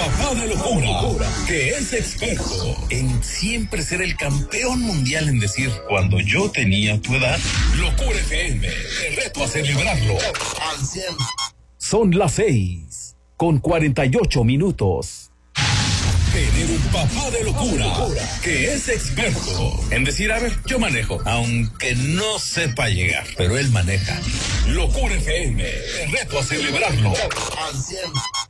papá de locura, que es experto en siempre ser el campeón mundial en decir, cuando yo tenía tu edad, Locura FM, te reto a celebrarlo al 100. Son las 6:48. Tener un papá de locura que es experto en decir, a ver, yo manejo, aunque no sepa llegar, pero él maneja. Locura FM, te reto a celebrarlo al 100.